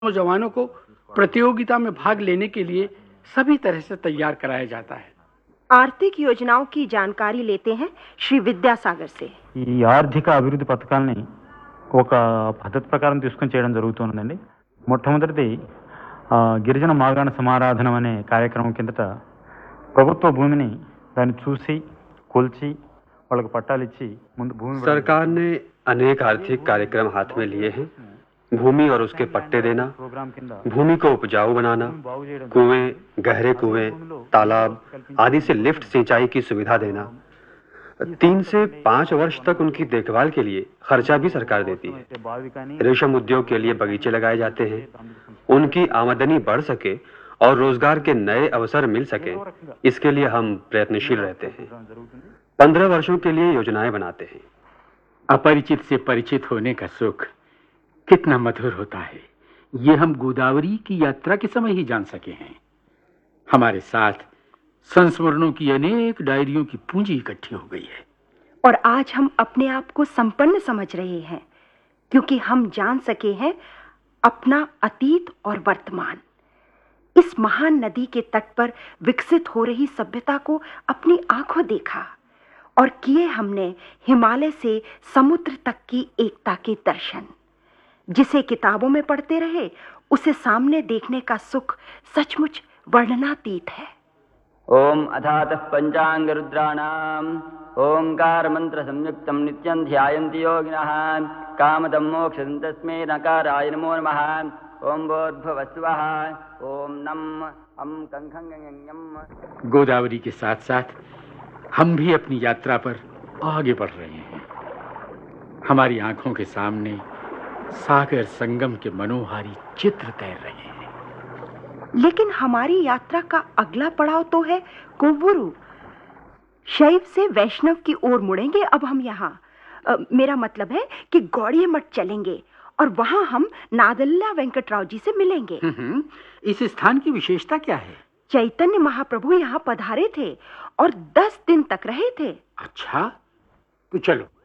नौजवानों को प्रतियोगिता में भाग लेने के लिए सभी तरह से तैयार कराया जाता है। आर्थिक योजनाओं की जानकारी लेते हैं श्री विद्यासागर से। ఈ ఆర్థిక అభివృద్ధి పథకాల్ని ఒక పద్ధతి ప్రకారం తీసుకొని చేయడం జరుగుతుందండి. మొట్టమొదటిది గిరిజన మాగాణ సమారాధనం అనే కార్యక్రమం కిందట ప్రభుత్వ భూమిని దాన్ని చూసి కొల్చి వాళ్ళకి పట్టాలు ఇచ్చి ముందు భూమి सरकार ने अनेक आर्थिक कार्यक्रम हाथ में लिए हैं। भूमि और उसके पट्टे देना, भूमि को उपजाऊ बनाना, कुएं, गहरे कुएं, तालाब आदि से लिफ्ट सिंचाई की सुविधा देना, 3 से 5 वर्ष तक उनकी देखभाल के लिए खर्चा भी सरकार देती है। रेशम उद्योग के लिए बगीचे लगाए जाते हैं। उनकी आमदनी बढ़ सके और रोजगार के नए अवसर मिल सके, इसके लिए हम प्रयत्नशील रहते हैं। 15 वर्षों के लिए योजनाएं बनाते हैं। अपरिचित से परिचित होने का सुख कितना मधुर होता है, ये हम गोदावरी की यात्रा के समय ही जान सके हैं। हमारे साथ संस्मरणों की अनेक डायरियों की पूंजी इकट्ठी हो गई है और आज हम अपने आप को संपन्न समझ रहे हैं, क्योंकि हम जान सके हैं अपना अतीत और वर्तमान। इस महान नदी के तट पर विकसित हो रही सभ्यता को अपनी आंखों देखा और किए हमने हिमालय से समुद्र तक की एकता के दर्शन। जिसे किताबों में पढ़ते रहे, उसे सामने देखने का सुख सचमुच वर्णनातीत है। ओम अथातः पंचांग रुद्राणाम ओंकार मंत्र संयुक्तम नित्यं ध्यायन्ति योगिनः कामदं मोक्षं तस्मै नकाराय नमो नमः। ओम भूर्भुवस्सुवः ओम नम अम कंखं। गोदावरी के साथ साथ हम भी अपनी यात्रा पर आगे बढ़ रहे हैं। हमारी आंखों के सामने सागर संगम के मनोहारी चित्र तैर रहे हैं। लेकिन हमारी यात्रा का अगला पड़ाव तो है कोवुरु। शैव से वैष्णव की ओर मुड़ेंगे अब हम यहाँ। मेरा मतलब है कि गौड़िया मठ चलेंगे और वहां हम नादल्ला वेंकटराव जी से मिलेंगे। इस स्थान की विशेषता क्या है? चैतन्य महाप्रभु यहाँ पधारे थे और 10 दिन तक रहे थे। अच्छा, तो चलो।